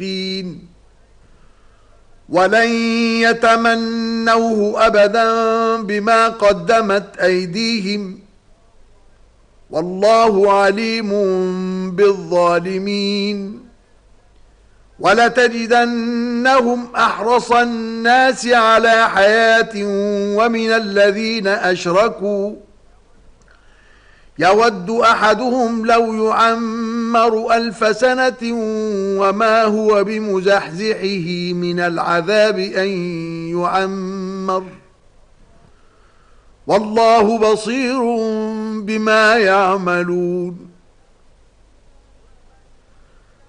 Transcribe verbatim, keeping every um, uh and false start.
ولن يتمنوه أبدا بما قدمت أيديهم والله عليم بالظالمين. ولتجدنهم أحرص الناس على حياة ومن الذين أشركوا يود أحدهم لو يعمر ألف سنة وما هو بمزحزحه من العذاب أن يعمر والله بصير بما يعملون.